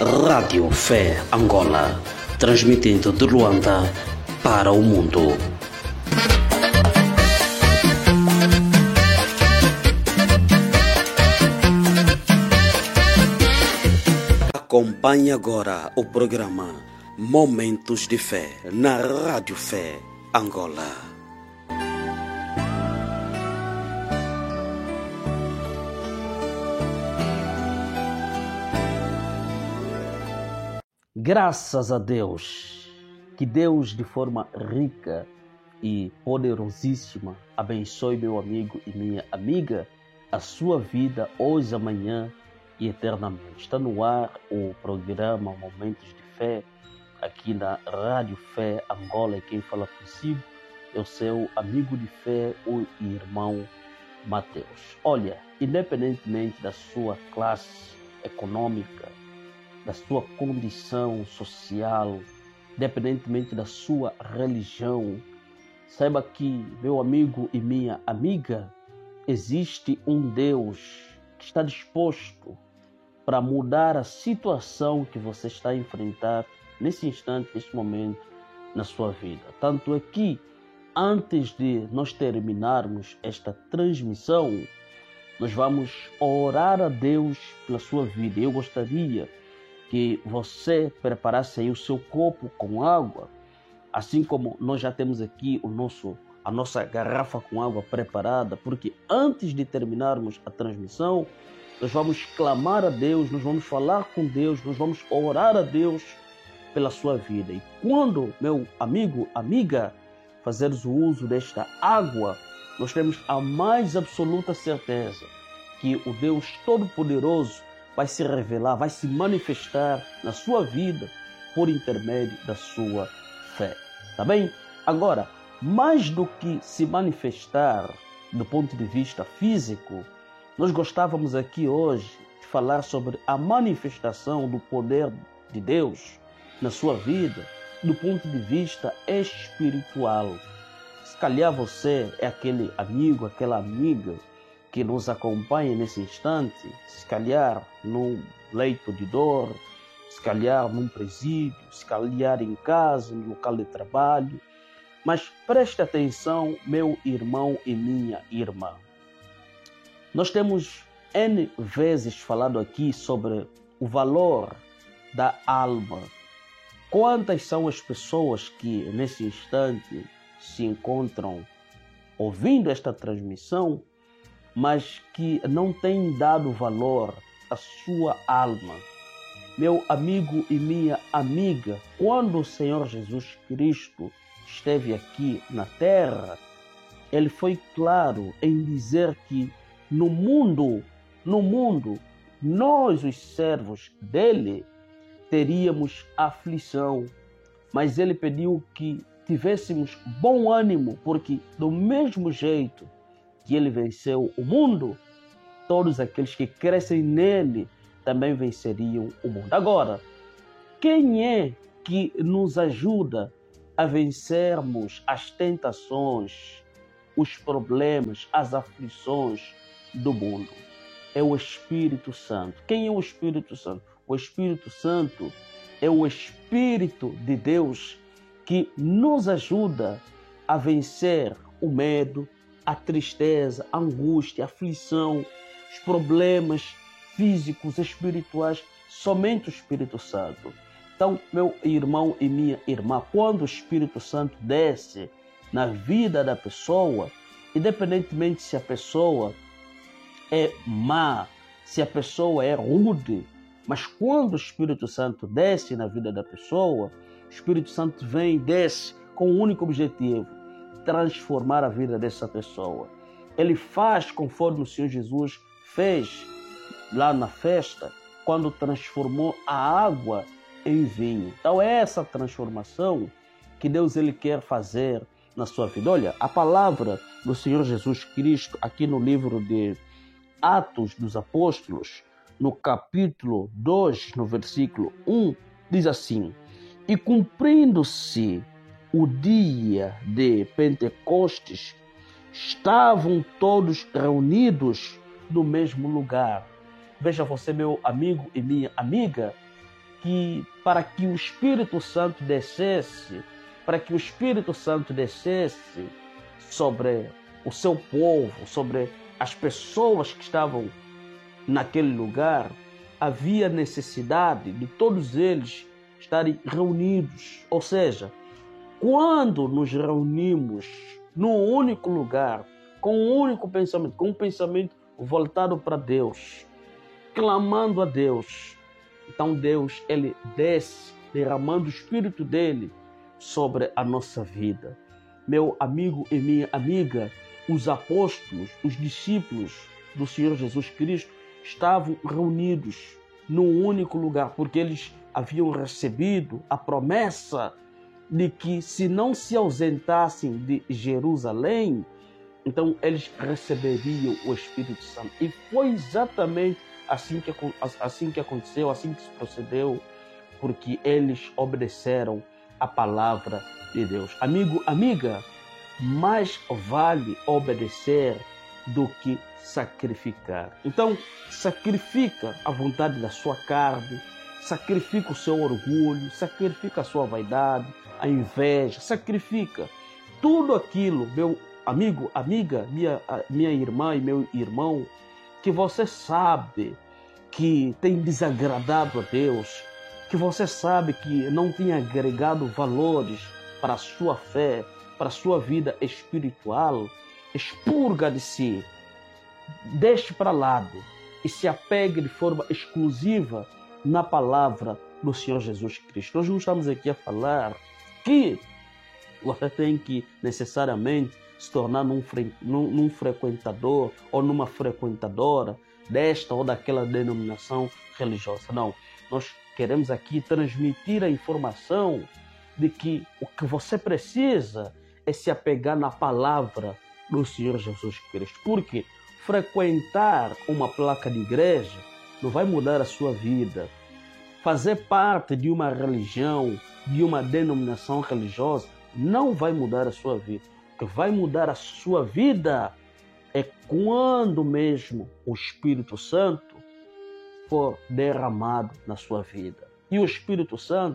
Rádio Fé Angola, transmitindo de Luanda para o mundo. Acompanhe agora o programa Momentos de Fé na Rádio Fé Angola. Graças a Deus, que Deus de forma rica e poderosíssima abençoe meu amigo e minha amiga, a sua vida hoje, amanhã e eternamente. Está no ar o programa Momentos de Fé, aqui na Rádio Fé Angola, e quem fala consigo é o seu amigo de fé, o irmão Mateus. Olha, independentemente da sua classe econômica, da sua condição social, independentemente da sua religião, saiba que, meu amigo e minha amiga, existe um Deus que está disposto para mudar a situação que você está a enfrentar nesse instante, neste momento, na sua vida. Tanto é que, antes de nós terminarmos esta transmissão, nós vamos orar a Deus pela sua vida. Eu gostaria que você preparasse aí o seu copo com água, assim como nós já temos aqui a nossa garrafa com água preparada, porque antes de terminarmos a transmissão, nós vamos clamar a Deus, nós vamos falar com Deus, nós vamos orar a Deus pela sua vida. E quando, meu amigo, amiga, fazeres o uso desta água, nós temos a mais absoluta certeza que o Deus Todo-Poderoso vai se revelar, vai se manifestar na sua vida por intermédio da sua fé. Tá bem? Agora, mais do que se manifestar do ponto de vista físico, nós gostávamos aqui hoje de falar sobre a manifestação do poder de Deus na sua vida do ponto de vista espiritual. Se calhar você é aquele amigo, aquela amiga que nos acompanha nesse instante, se calhar num leito de dor, se calhar num presídio, se calhar em casa, no local de trabalho. Mas preste atenção, meu irmão e minha irmã. Nós temos N vezes falado aqui sobre o valor da alma. Quantas são as pessoas que nesse instante se encontram ouvindo esta transmissão, mas que não têm dado valor à sua alma? Meu amigo e minha amiga, quando o Senhor Jesus Cristo esteve aqui na terra, ele foi claro em dizer que no mundo, nós, os servos dele, teríamos aflição, mas ele pediu que tivéssemos bom ânimo, porque do mesmo jeito que ele venceu o mundo, todos aqueles que crescem nele também venceriam o mundo. Agora, quem é que nos ajuda a vencermos as tentações, os problemas, as aflições do mundo? É o Espírito Santo. Quem é o Espírito Santo? O Espírito Santo é o Espírito de Deus que nos ajuda a vencer o medo, a tristeza, a angústia, a aflição, os problemas físicos, espirituais. Somente o Espírito Santo. Então, meu irmão e minha irmã, quando o Espírito Santo desce na vida da pessoa, independentemente se a pessoa é má, se a pessoa é rude, mas quando o Espírito Santo desce na vida da pessoa, o Espírito Santo vem e desce com um único objetivo: transformar a vida dessa pessoa. Ele faz conforme o Senhor Jesus fez lá na festa, quando transformou a água em vinho. Então é essa transformação que Deus ele quer fazer na sua vida. Olha, a palavra do Senhor Jesus Cristo aqui no livro de Atos dos Apóstolos, no capítulo 2, no versículo 1, diz assim: e cumprindo-se o dia de Pentecostes, estavam todos reunidos no mesmo lugar. Veja você, meu amigo e minha amiga, que para que o Espírito Santo descesse, sobre o seu povo, sobre as pessoas que estavam naquele lugar, havia necessidade de todos eles estarem reunidos. Ou seja, quando nos reunimos num único lugar, com um único pensamento, com um pensamento voltado para Deus, clamando a Deus, então Deus, ele desce, derramando o Espírito dele sobre a nossa vida. Meu amigo e minha amiga, os apóstolos, os discípulos do Senhor Jesus Cristo estavam reunidos num único lugar, porque eles haviam recebido a promessa de que se não se ausentassem de Jerusalém, então eles receberiam o Espírito Santo. E foi exatamente assim que aconteceu, assim que se procedeu, porque eles obedeceram a palavra de Deus. Amigo, amiga, mais vale obedecer do que sacrificar. Então, sacrifica a vontade da sua carne, sacrifica o seu orgulho, sacrifica a sua vaidade, a inveja, sacrifica tudo aquilo, meu amigo, amiga, minha irmã e meu irmão, que você sabe que tem desagradado a Deus, que você sabe que não tem agregado valores para a sua fé, para a sua vida espiritual. Expurga de si, deixe para lado e se apegue de forma exclusiva na palavra do Senhor Jesus Cristo. Nós não estamos aqui a falar que você tem que necessariamente se tornar num frequentador ou numa frequentadora desta ou daquela denominação religiosa. Não, nós queremos aqui transmitir a informação de que o que você precisa é se apegar na palavra do Senhor Jesus Cristo. Porque frequentar uma placa de igreja não vai mudar a sua vida. Fazer parte de uma religião, de uma denominação religiosa, não vai mudar a sua vida. O que vai mudar a sua vida é quando mesmo o Espírito Santo for derramado na sua vida. E o Espírito Santo,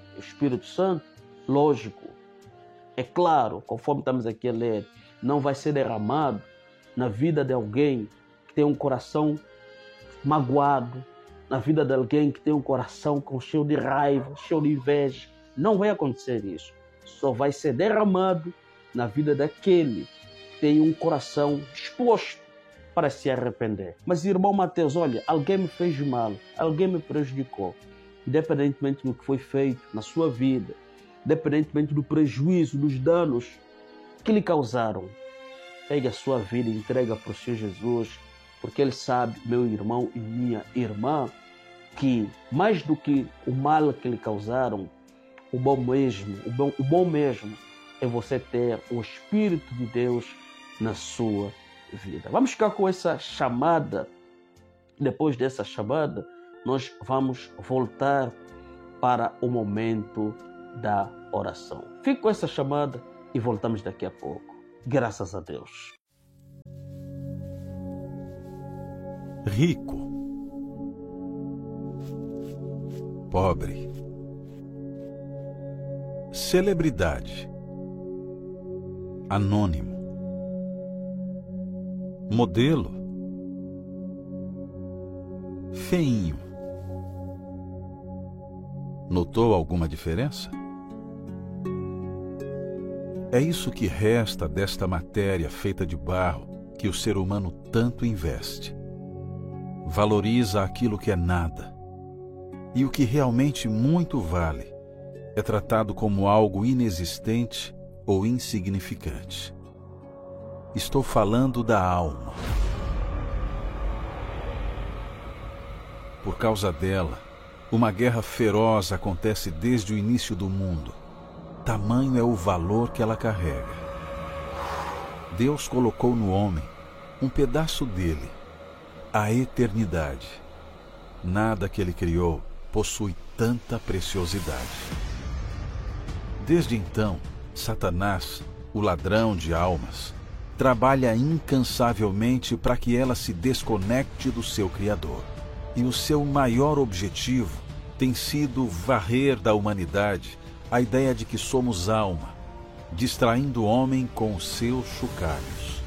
lógico, é claro, conforme estamos aqui a ler, não vai ser derramado na vida de alguém que tem um coração magoado, na vida de alguém que tem um coração cheio de raiva, cheio de inveja. Não vai acontecer isso. Só vai ser derramado na vida daquele que tem um coração disposto para se arrepender. Mas, irmão Mateus, olha, alguém me fez mal, alguém me prejudicou. Independentemente do que foi feito na sua vida, independentemente do prejuízo, dos danos que lhe causaram, pegue a sua vida e entrega para o Senhor Jesus, porque Ele sabe, meu irmão e minha irmã, que mais do que o mal que lhe causaram, o bom mesmo é você ter o Espírito de Deus na sua vida. Vamos ficar com essa chamada. Depois dessa chamada, nós vamos voltar para o momento da oração. Fique com essa chamada e voltamos daqui a pouco. Graças a Deus. Rico, pobre, celebridade, anônimo, modelo, feinho. Notou alguma diferença? É isso que resta desta matéria feita de barro que o ser humano tanto investe. Valoriza aquilo que é nada, e o que realmente muito vale é tratado como algo inexistente ou insignificante. Estou falando da alma. Por causa dela, uma guerra feroz acontece desde o início do mundo. Tamanho é o valor que ela carrega. Deus colocou no homem um pedaço dele, a eternidade. Nada que ele criou possui tanta preciosidade. Desde então, Satanás, o ladrão de almas, trabalha incansavelmente para que ela se desconecte do seu Criador. E o seu maior objetivo tem sido varrer da humanidade a ideia de que somos alma, distraindo o homem com os seus chocalhos.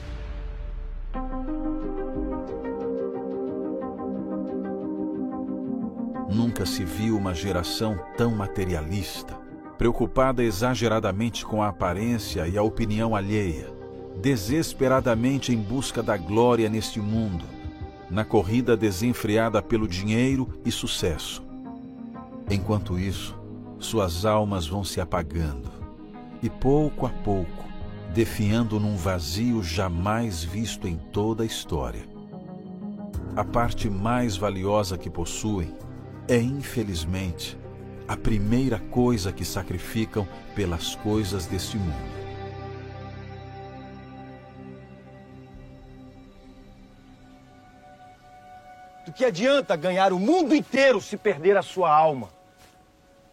Nunca se viu uma geração tão materialista, preocupada exageradamente com a aparência e a opinião alheia, desesperadamente em busca da glória neste mundo, na corrida desenfreada pelo dinheiro e sucesso. Enquanto isso, suas almas vão se apagando e, pouco a pouco, definhando num vazio jamais visto em toda a história. A parte mais valiosa que possuem é, infelizmente, a primeira coisa que sacrificam pelas coisas deste mundo. Do que adianta ganhar o mundo inteiro se perder a sua alma?